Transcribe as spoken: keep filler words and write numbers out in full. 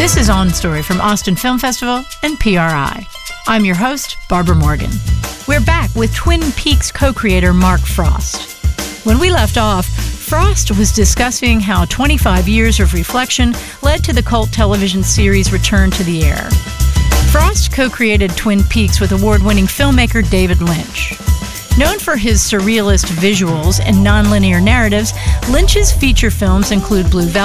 This is On Story from Austin Film Festival and P R I. I'm your host, Barbara Morgan. We're back with Twin Peaks co-creator Mark Frost. When we left off, Frost was discussing how twenty-five years of reflection led to the cult television series Return to the Air. Frost co-created Twin Peaks with award-winning filmmaker David Lynch. Known for his surrealist visuals and nonlinear narratives, Lynch's feature films include Blue Velvet,